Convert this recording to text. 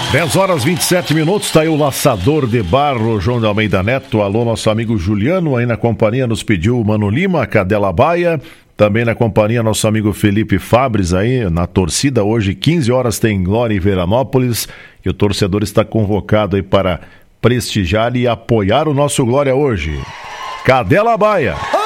10h27, tá aí o Laçador de Barro, João de Almeida Neto. Alô, nosso amigo Juliano, aí na companhia nos pediu o Mano Lima, Cadela Baia. Também na companhia nosso amigo Felipe Fabres aí na torcida. Hoje 15 horas tem Glória em Veranópolis e o torcedor está convocado aí para prestigiar e apoiar o nosso Glória hoje. Cadela Baia.